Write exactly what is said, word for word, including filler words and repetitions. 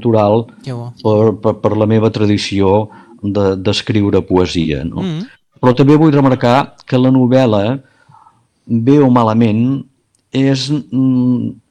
natural per, per, per la meva tradició d'escriure de, poesia, no? Mm. Però també vull remarcar que la novel·la, bé o malament, és